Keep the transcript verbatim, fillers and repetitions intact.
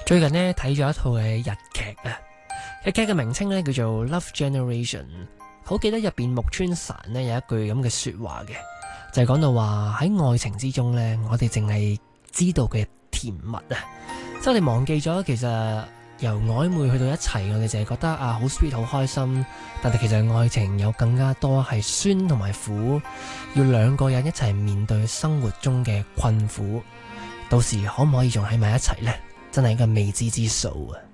最近呢睇咗一套嘅日劇啊，日劇嘅名稱呢叫做 Love Generation。好記得入邊木村散呢有一句咁嘅說話嘅，就係講到話喺愛情之中呢，我哋淨係知道嘅甜蜜啊，即係我哋忘記咗其實由曖昧去到一齊，我哋淨係覺得啊好 sweet 好開心，但係其實愛情有更加多係酸同埋苦，要兩個人一齊面對生活中嘅困苦，到時可唔可以仲喺埋一齊呢？真係一個未知之數啊！